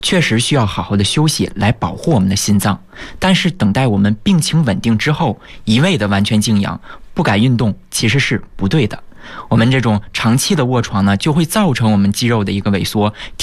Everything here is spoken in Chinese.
确实需要好好的休息来保护我们的心脏，但是等待我们病情稳定之后，一味的完全静养，不改运动，其实是不对的。我们这种长期的卧床呢，就会造成我们肌肉的一个萎缩，